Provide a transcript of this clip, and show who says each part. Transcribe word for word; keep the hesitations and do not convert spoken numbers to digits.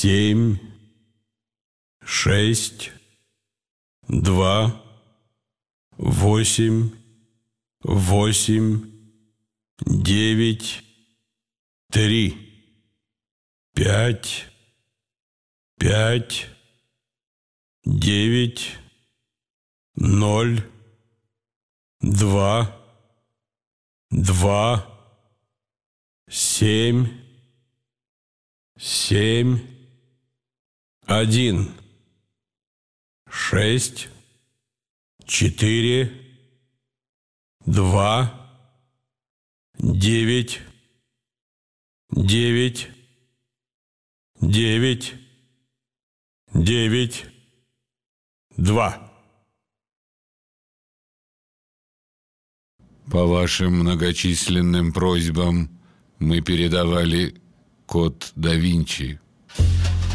Speaker 1: семь, шесть, два, восемь, восемь, девять, три, пять, пять, девять, ноль, два, два, семь, семь, один, шесть, четыре, два, девять, девять, девять, девять, два.
Speaker 2: По вашим многочисленным просьбам мы передавали код да Винчи.